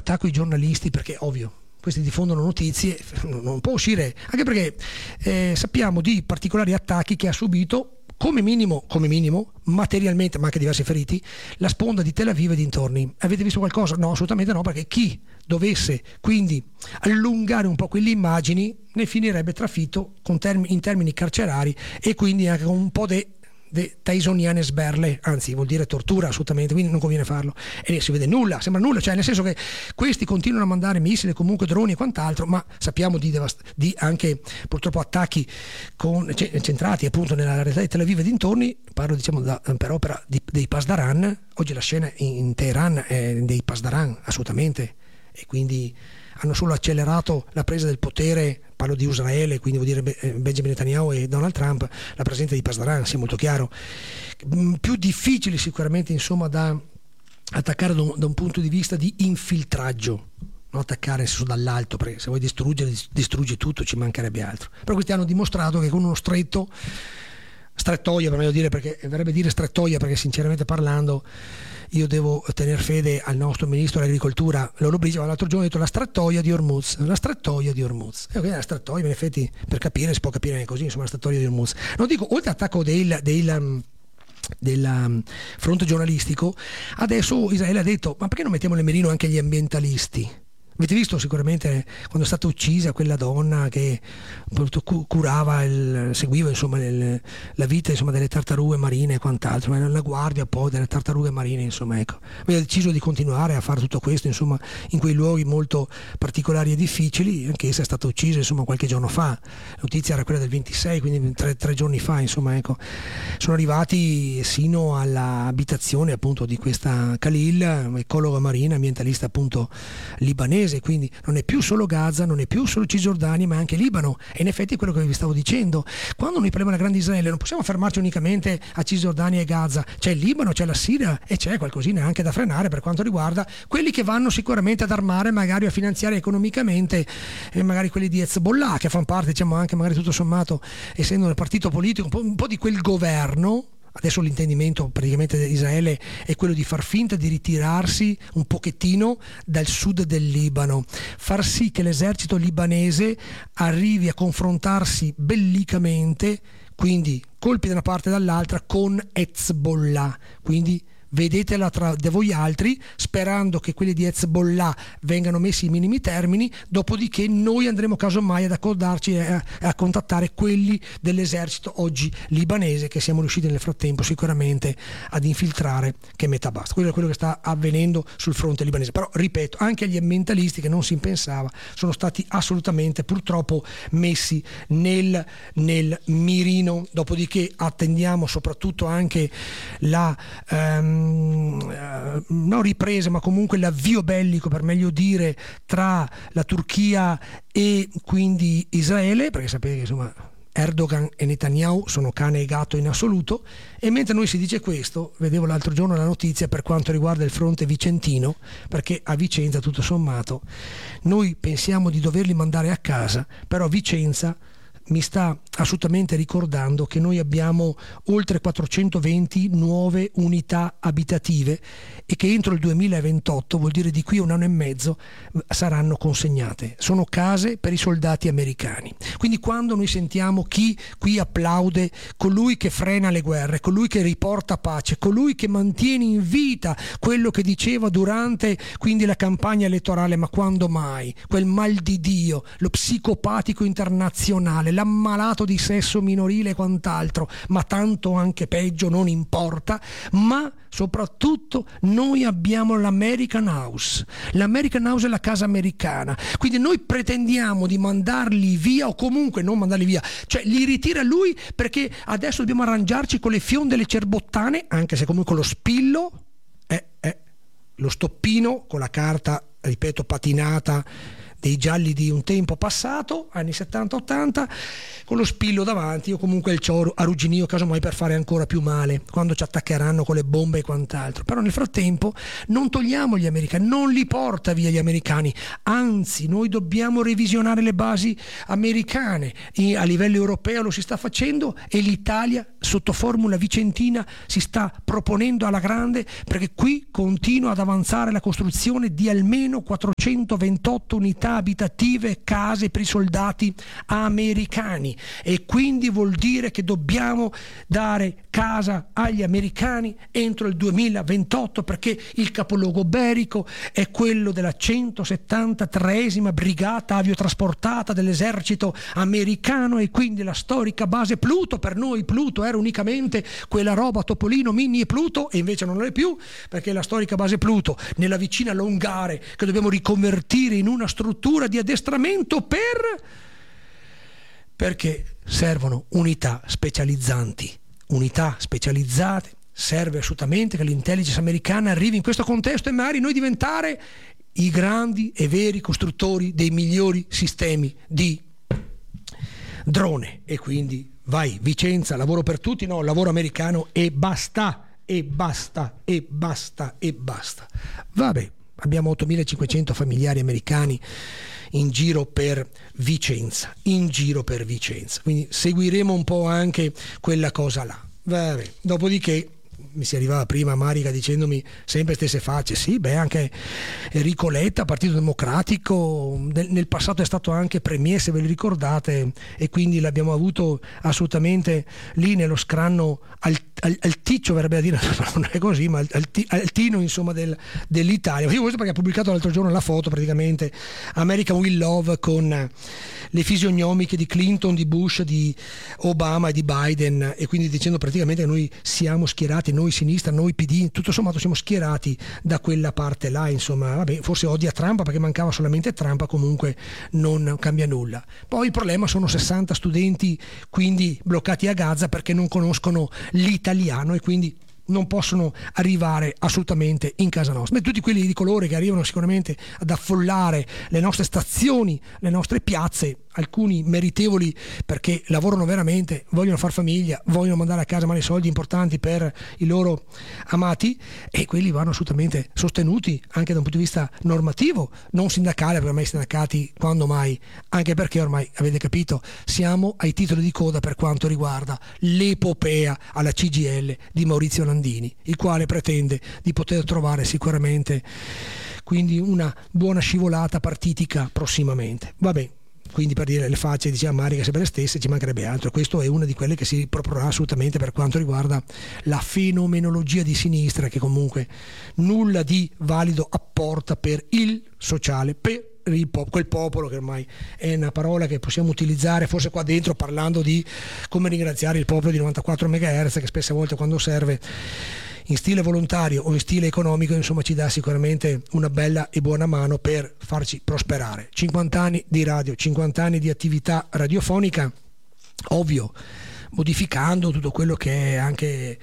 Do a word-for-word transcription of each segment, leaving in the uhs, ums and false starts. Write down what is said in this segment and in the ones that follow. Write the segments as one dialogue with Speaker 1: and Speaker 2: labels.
Speaker 1: attacco ai giornalisti, perché ovvio, questi diffondono notizie, non può uscire, anche perché eh, sappiamo di particolari attacchi che ha subito come minimo, come minimo, materialmente, ma anche diversi feriti, la sponda di Tel Aviv e dintorni. Avete visto qualcosa? No, assolutamente no, perché chi dovesse quindi allungare un po' quelle immagini ne finirebbe trafitto con term- in termini carcerari, e quindi anche con un po' di de Tysoniane sberle, anzi vuol dire tortura assolutamente, quindi non conviene farlo, e si vede nulla, sembra nulla, cioè nel senso che questi continuano a mandare missili, comunque droni e quant'altro, ma sappiamo di, devast- di anche purtroppo attacchi con, c- centrati appunto nella realtà di Tel Aviv e dintorni. Parlo diciamo da, per opera di, dei Pasdaran. Oggi la scena in, in Teheran è dei Pasdaran assolutamente, e quindi hanno solo accelerato la presa del potere, parlo di Israele, quindi vuol dire Benjamin Netanyahu e Donald Trump, la presenza di Pasdaran, sia molto chiaro. Più difficile sicuramente insomma da attaccare da un, da un punto di vista di infiltraggio, non attaccare nel senso dall'alto, perché se vuoi distruggere distruggi tutto, ci mancherebbe altro. Però questi hanno dimostrato che con uno stretto strettoia, per meglio dire, perché verrebbe dire strettoia, perché sinceramente parlando io devo tenere fede al nostro ministro dell'agricoltura Lollobrigida, ma l'altro giorno ho detto la strettoia di Hormuz, la strettoia di Hormuz, e ok, la strettoia in effetti per capire si può capire anche così, insomma la strettoia di Hormuz. Non dico, oltre all'attacco del, del del fronte giornalistico, adesso Israele ha detto ma perché non mettiamo nel mirino anche gli ambientalisti? Avete visto sicuramente quando è stata uccisa quella donna che curava, il, seguiva insomma il, la vita insomma delle tartarughe marine e quant'altro, ma la guardia poi delle tartarughe marine, insomma ecco, aveva deciso di continuare a fare tutto questo insomma in quei luoghi molto particolari e difficili. Anche essa è stata uccisa insomma qualche giorno fa, la notizia era quella del ventisei, quindi tre, tre giorni fa insomma ecco, sono arrivati sino all'abitazione appunto di questa Khalil, ecologa marina, ambientalista appunto libanese. Quindi non è più solo Gaza, non è più solo Cisgiordania, ma anche Libano. E in effetti è quello che vi stavo dicendo, quando noi parliamo della grande Israele non possiamo fermarci unicamente a Cisgiordania e Gaza, c'è il Libano, c'è la Siria e c'è qualcosina anche da frenare per quanto riguarda quelli che vanno sicuramente ad armare, magari a finanziare economicamente eh, magari quelli di Hezbollah, che fanno parte diciamo anche magari tutto sommato, essendo nel partito politico un po', un po' di quel governo. Adesso l'intendimento praticamente di Israele è quello di far finta di ritirarsi un pochettino dal sud del Libano, far sì che l'esercito libanese arrivi a confrontarsi bellicamente, quindi colpi da una parte e dall'altra, con Hezbollah, quindi vedetela tra di voi altri, sperando che quelli di Hezbollah vengano messi in minimi termini, dopodiché noi andremo casomai ad accordarci e a, a contattare quelli dell'esercito oggi libanese, che siamo riusciti nel frattempo sicuramente ad infiltrare, che metà basta. Quello è quello che sta avvenendo sul fronte libanese. Però ripeto, anche gli ambientalisti, che non si pensava, sono stati assolutamente purtroppo messi nel, nel mirino. Dopodiché attendiamo soprattutto anche la ehm, non ripresa, ma comunque l'avvio bellico, per meglio dire, tra la Turchia e quindi Israele, perché sapete che insomma Erdogan e Netanyahu sono cane e gatto in assoluto. E mentre noi si dice questo, vedevo l'altro giorno la notizia per quanto riguarda il fronte vicentino, perché a Vicenza tutto sommato noi pensiamo di doverli mandare a casa, però Vicenza mi sta assolutamente ricordando che noi abbiamo oltre quattrocentoventi nuove unità abitative e che entro il duemilaventotto, vuol dire di qui a un anno e mezzo, saranno consegnate. Sono case per i soldati americani. Quindi quando noi sentiamo chi qui applaude colui che frena le guerre, colui che riporta pace, colui che mantiene in vita quello che diceva durante quindi la campagna elettorale, ma quando mai, quel mal di Dio, lo psicopatico internazionale, l'ammalato di sesso minorile e quant'altro, ma tanto anche peggio, non importa, ma soprattutto noi abbiamo l'American House. L'American House è la casa americana, quindi noi pretendiamo di mandarli via, o comunque non mandarli via, cioè li ritira lui, perché adesso dobbiamo arrangiarci con le fionde e le cerbottane, anche se comunque lo spillo è, è lo stoppino con la carta, ripeto, patinata dei gialli di un tempo passato, anni settanta ottanta, con lo spillo davanti, o comunque il cioro arrugginio casomai per fare ancora più male quando ci attaccheranno con le bombe e quant'altro. Però nel frattempo non togliamo gli americani, non li porta via gli americani, anzi noi dobbiamo revisionare le basi americane. E a livello europeo lo si sta facendo, e l'Italia sotto formula vicentina si sta proponendo alla grande, perché qui continua ad avanzare la costruzione di almeno quattrocento centoventotto unità abitative, case per i soldati americani, e quindi vuol dire che dobbiamo dare casa agli americani entro il duemilaventotto, perché il capoluogo belico è quello della centosettantatreesima brigata aviotrasportata dell'esercito americano, e quindi la storica base Pluto. Per noi Pluto era unicamente quella roba Topolino, Minnie e Pluto, e invece non lo è più, perché la storica base Pluto nella vicina Longare, che dobbiamo riconvertire in una struttura di addestramento per perché servono unità specializzanti unità specializzate. Serve assolutamente che l'intelligence americana arrivi in questo contesto e magari noi diventare i grandi e veri costruttori dei migliori sistemi di drone. E quindi vai, Vicenza, lavoro per tutti, no, lavoro americano e basta, e basta, e basta, e basta. Vabbè, abbiamo ottomilacinquecento familiari americani in giro per Vicenza, in giro per Vicenza, quindi seguiremo un po' anche quella cosa là. Vabbè, dopodiché mi si arrivava prima Marica dicendomi sempre stesse facce. Sì, beh, anche Enrico Letta, Partito Democratico, nel passato è stato anche premier, se ve lo ricordate, e quindi l'abbiamo avuto assolutamente lì nello scranno al, al, alticcio, verrebbe a dire, non è così, ma alti, altino insomma del, dell'Italia. Io questo perché ha pubblicato l'altro giorno la foto, praticamente American Will Love, con le fisionomiche di Clinton, di Bush, di Obama e di Biden, e quindi dicendo praticamente che noi siamo schierati, noi sinistra, noi P D, tutto sommato siamo schierati da quella parte là, insomma. Vabbè, forse odia Trump perché mancava solamente Trump, comunque non cambia nulla. Poi il problema sono sessanta studenti quindi bloccati a Gaza perché non conoscono l'italiano e quindi non possono arrivare assolutamente in casa nostra. Beh, tutti quelli di colore che arrivano sicuramente ad affollare le nostre stazioni, le nostre piazze, alcuni meritevoli perché lavorano veramente, vogliono far famiglia, vogliono mandare a casa male soldi importanti per i loro amati, e quelli vanno assolutamente sostenuti anche da un punto di vista normativo, non sindacale, perché ormai i sindacati quando mai, anche perché ormai avete capito siamo ai titoli di coda per quanto riguarda l'epopea alla C G I L di Maurizio Landini, il quale pretende di poter trovare sicuramente quindi una buona scivolata partitica prossimamente. Vabbè, quindi per dire le facce diceva Marica sempre le stesse, ci mancherebbe altro. Questo è una di quelle che si proporrà assolutamente per quanto riguarda la fenomenologia di sinistra, che comunque nulla di valido apporta per il sociale, per il pop- quel popolo, che ormai è una parola che possiamo utilizzare forse qua dentro parlando di come ringraziare il popolo di novantaquattro megahertz, che spesse volte quando serve in stile volontario o in stile economico insomma ci dà sicuramente una bella e buona mano per farci prosperare. cinquanta anni di radio, cinquanta anni di attività radiofonica, ovvio modificando tutto quello che è anche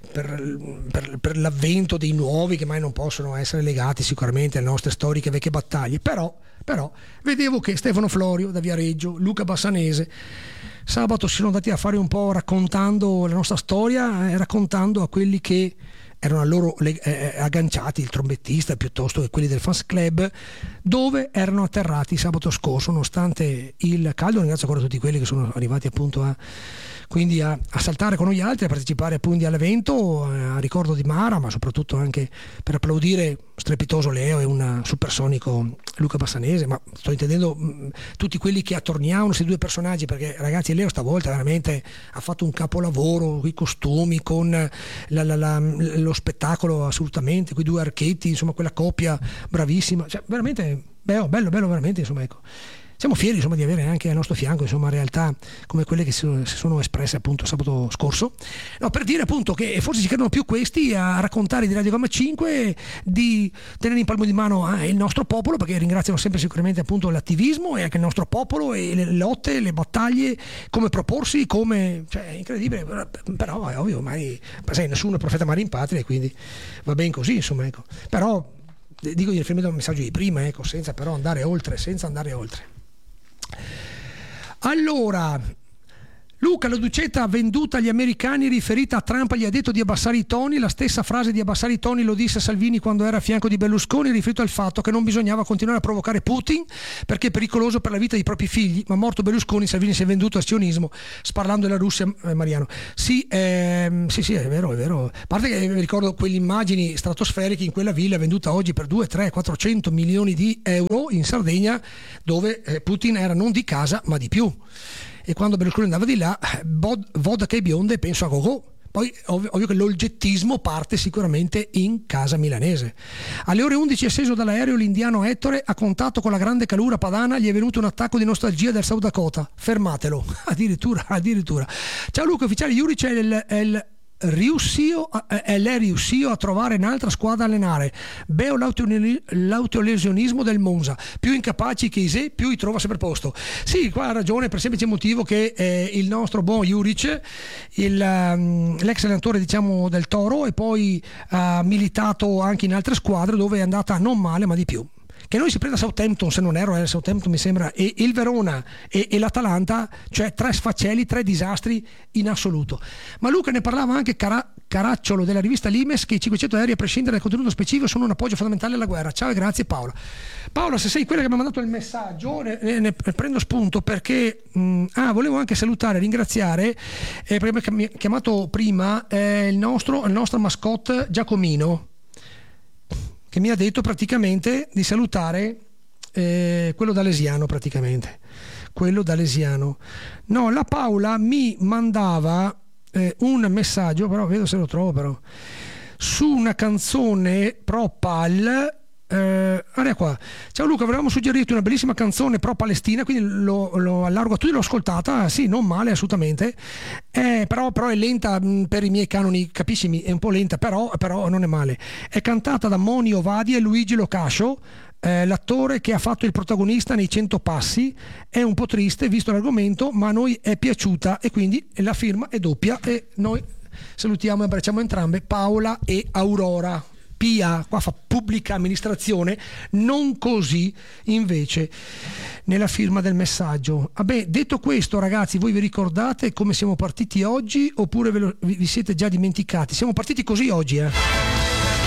Speaker 1: per, per, per l'avvento dei nuovi che mai non possono essere legati sicuramente alle nostre storiche vecchie battaglie, però, però vedevo che Stefano Florio da Viareggio, Luca Bassanese sabato si sono andati a fare un po' raccontando la nostra storia, eh, raccontando a quelli che erano a loro eh, agganciati, il trombettista piuttosto che quelli del Fans Club, dove erano atterrati sabato scorso nonostante il caldo. Ringrazio ancora tutti quelli che sono arrivati appunto a quindi a, a saltare con noi altri, a partecipare appunto all'evento, a ricordo di Mara, ma soprattutto anche per applaudire strepitoso Leo e un supersonico Luca Bassanese, ma sto intendendo mh, tutti quelli che attorniavano questi due personaggi, perché ragazzi Leo stavolta veramente ha fatto un capolavoro, i costumi con la, la, la, lo spettacolo assolutamente, quei due archetti, insomma quella coppia bravissima, cioè veramente bello, bello, bello veramente, insomma ecco. Siamo fieri insomma di avere anche al nostro fianco insomma realtà come quelle che si sono, si sono espresse appunto sabato scorso, no, per dire appunto che forse ci credono più questi a raccontare di Radio Gamma cinque, di tenere in palmo di mano eh, il nostro popolo, perché ringraziano sempre sicuramente appunto l'attivismo e anche il nostro popolo e le lotte, le battaglie, come proporsi, come, cioè è incredibile, però è ovvio, mai sai, nessuno è profeta mai in patria e quindi va ben così insomma ecco. Però dico di riferimento al messaggio di prima, ecco, senza però andare oltre, senza andare oltre. Allora, Luca, la Ducetta venduta agli americani, riferita a Trump, gli ha detto di abbassare i toni. La stessa frase di abbassare i toni lo disse Salvini quando era a fianco di Berlusconi, riferito al fatto che non bisognava continuare a provocare Putin perché è pericoloso per la vita dei propri figli. Ma morto Berlusconi, Salvini si è venduto al sionismo, sparlando della Russia. eh, Mariano, sì, ehm, sì, sì, è vero, è vero. A parte che mi ricordo quelle immagini stratosferiche in quella villa venduta oggi per due, tre, quattrocento milioni di euro in Sardegna, dove eh, Putin era non di casa ma di più. E quando Berlusconi andava di là, bod- vodka e bionde, penso a Gogò. Poi ovvio, ovvio che l'oggettismo parte sicuramente in casa milanese. Alle ore undici è sceso dall'aereo l'indiano Ettore, a contatto con la grande calura padana, gli è venuto un attacco di nostalgia del South Dakota. Fermatelo, addirittura, addirittura. Ciao Luca, ufficiale Juric è il, è il riuscito e lei riuscito a trovare un'altra squadra a allenare. Beo l'autolesionismo del Monza, più incapaci che Isè, più i trova sempre posto. Sì, qua ha ragione, per il semplice motivo che eh, il nostro buon Juric, il, um, l'ex allenatore diciamo del Toro, e poi ha militato anche in altre squadre dove è andata non male ma di più. Che noi si prenda Southampton, se non erro, è Southampton mi sembra, e il Verona e, e l'Atalanta, cioè tre sfaccelli, tre disastri in assoluto. Ma Luca ne parlava anche Cara- Caracciolo della rivista Limes, che i cinquecento aerei, a prescindere dal contenuto specifico, sono un appoggio fondamentale alla guerra. Ciao e grazie Paola. Paola, se sei quella che mi ha mandato il messaggio, ne, ne, ne prendo spunto perché mh, ah, volevo anche salutare, ringraziare, eh, perché mi ha chiamato prima eh, il nostro il nostro mascotte Giacomino, che mi ha detto praticamente di salutare eh, quello d'Alesiano, praticamente quello d'Alesiano. No, la Paola mi mandava eh, un messaggio, però vedo se lo trovo, però su una canzone pro pal. Eh, guarda qua. Ciao Luca, volevamo suggerirti una bellissima canzone pro Palestina, quindi lo, lo allargo a tutti. L'ho ascoltata, sì, non male assolutamente, eh, però, però è lenta mh, per i miei canoni, capisci? È un po' lenta, però, però non è male. È cantata da Moni Ovadi e Luigi Locascio, eh, l'attore che ha fatto il protagonista nei Cento Passi. È un po' triste visto l'argomento, ma a noi è piaciuta e quindi la firma è doppia e noi salutiamo e abbracciamo entrambe, Paola e Aurora. P A, qua fa pubblica amministrazione, non così invece nella firma del messaggio. Vabbè, detto questo ragazzi, voi vi ricordate come siamo partiti oggi oppure ve lo, vi siete già dimenticati? Siamo partiti così oggi, eh?